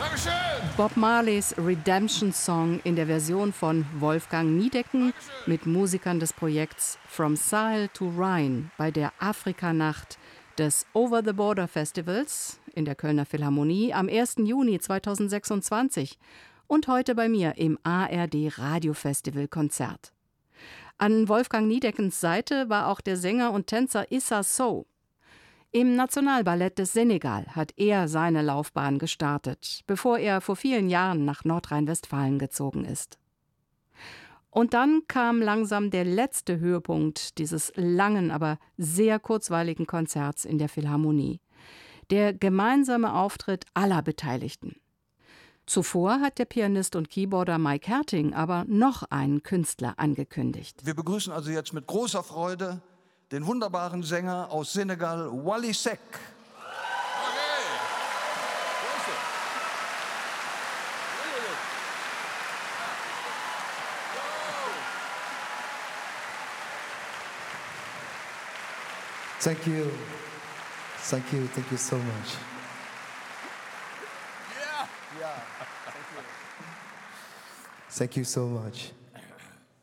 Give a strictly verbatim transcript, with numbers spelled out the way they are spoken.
Dankeschön. Bob Marleys Redemption Song in der Version von Wolfgang Niedecken mit Musikern des Projekts From Sahel to Rhine bei der Afrikanacht des Over the Border Festivals in der Kölner Philharmonie am ersten Juni zweitausendsechsundzwanzig und heute bei mir im A R D Radiofestival Konzert. An Wolfgang Niedeckens Seite war auch der Sänger und Tänzer Issa Sow. Im Nationalballett des Senegal hat er seine Laufbahn gestartet, bevor er vor vielen Jahren nach Nordrhein-Westfalen gezogen ist. Und dann kam langsam der letzte Höhepunkt dieses langen, aber sehr kurzweiligen Konzerts in der Philharmonie. Der gemeinsame Auftritt aller Beteiligten. Zuvor hat der Pianist und Keyboarder Mike Herting aber noch einen Künstler angekündigt. Wir begrüßen also jetzt mit großer Freude den wunderbaren Sänger aus Senegal, Wally Seck. Thank you. Thank you. Thank you so much. Yeah. Yeah. Thank you. Thank you so much.